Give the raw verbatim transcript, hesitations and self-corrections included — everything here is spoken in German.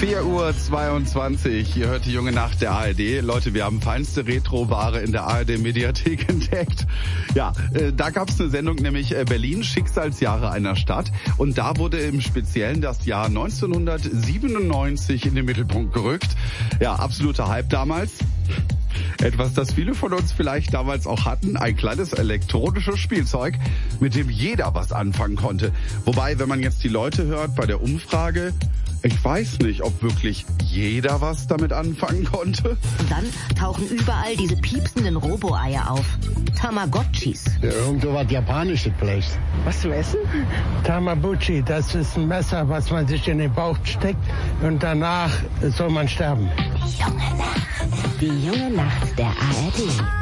vier Uhr zweiundzwanzig, ihr hört die junge Nacht der A R D. Leute, wir haben feinste Retro-Ware in der A R D-Mediathek entdeckt. Ja, äh, da gab es eine Sendung, nämlich äh, Berlin, Schicksalsjahre einer Stadt. Und da wurde im Speziellen das Jahr neunzehnhundertsiebenundneunzig in den Mittelpunkt gerückt. Ja, absoluter Hype damals. Etwas, das viele von uns vielleicht damals auch hatten, ein kleines elektronisches Spielzeug, mit dem jeder was anfangen konnte. Wobei, wenn man jetzt die Leute hört bei der Umfrage, ich weiß nicht, ob wirklich jeder was damit anfangen konnte. Und dann tauchen überall diese piepsenden Robo-Eier auf. Tamagotchis. Ja, irgend so was Japanisches vielleicht. Was zum Essen? Tamabuchi, das ist ein Messer, was man sich in den Bauch steckt und danach soll man sterben. Die junge Nacht. Die junge Nacht der A R D.